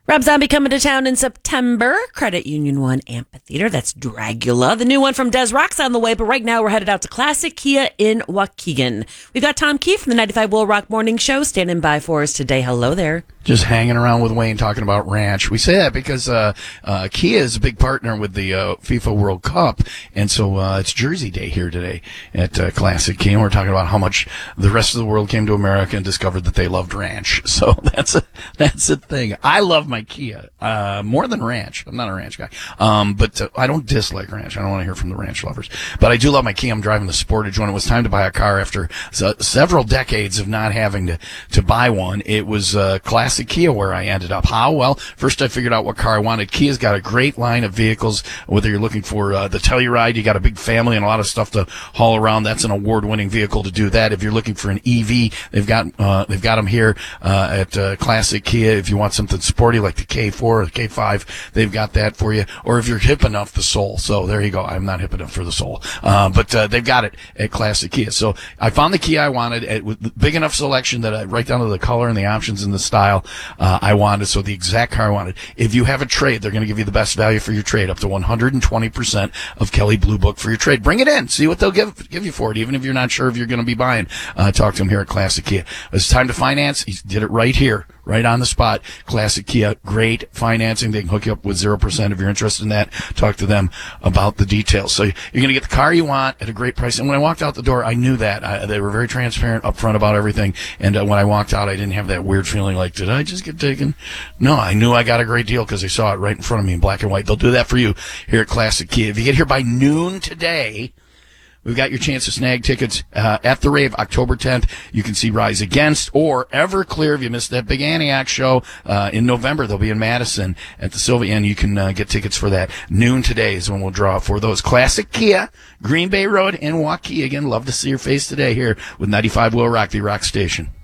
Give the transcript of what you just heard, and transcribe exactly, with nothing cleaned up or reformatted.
Rob Zombie coming to town in September. Credit Union One Amphitheater. That's Dragula. The new one from Des Rock's on the way, but right now we're headed out to Classic Kia in Waukegan. We've got Tom Key from the ninety-five Will Rock Morning Show standing by for us today. Hello there. Just hanging around with Wayne talking about ranch. We say that because uh, uh, Kia is a big partner with the uh, FIFA World Cup, and so uh, it's Jersey Day here today at uh, Classic Kia. And we're talking about how much the rest of the world came to America and discovered that they loved ranch. So that's a that's a thing. I love my Kia uh, more than ranch. I'm not a ranch guy, um, but uh, I don't dislike ranch. I don't want to hear from the ranch lovers, but I do love my Kia. I'm driving the Sportage. When it was time to buy a car after uh, several decades of not having to to buy one, it was uh, Classic Kia where I ended up. How? Well, first I figured out what car I wanted. Kia's got a great line of vehicles, whether you're looking for uh, the Telluride, you got a big family and a lot of stuff to haul around. That's an award-winning vehicle to do that. If you're looking for an E V, they've got uh, they've got them here uh, at uh, Classic Kia. If you want something sporty like the K four or the K five, they've got that for you. Or if you're hip enough, the Soul. So there you go. I'm not hip enough for the Soul, uh, but uh, they've got it at Classic Kia. So I found the Kia I wanted. It was big enough selection that I right down to the color and the options and the style uh, I wanted. So the exact car I wanted. If you have a trade, they're going to give you the best value for your trade, up to one hundred twenty percent of Kelley Blue Book for your trade. Bring it in. See what they'll give give you for it, even if you're not sure if you're going to be buying. Uh, talk to them here at Classic Kia. It's time to finance. He did it right here, right on the spot. Classic Kia, great financing. They can hook you up with zero percent if you're interested in that. Talk to them about the details. So you're going to get the car you want at a great price. And when I walked out the door, I knew that. I, they were very transparent, upfront about everything. And uh, when I walked out, I didn't have that weird feeling like, did I just get taken? No, I knew I got a great deal because they saw it right in front of me in black and white. They'll do that for you here at Classic Kia. If you get here by noon today, we've got your chance to snag tickets uh, at the rave October tenth. You can see Rise Against or Everclear. If you missed that big Antioch show uh, in November, they'll be in Madison at the Sylvia Inn. You can uh, get tickets for that. Noon today is when we'll draw for those. Classic Kia, Green Bay Road in Waukegan. Again, love to see your face today here with ninety-five Will Rock, the Rock Station.